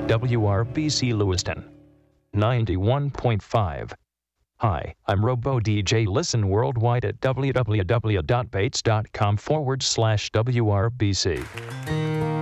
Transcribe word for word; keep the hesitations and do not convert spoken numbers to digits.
W R B C Lewiston, ninety-one point five. Hi, I'm RoboDJ. Listen worldwide at www.bates.com forward slash WRBC.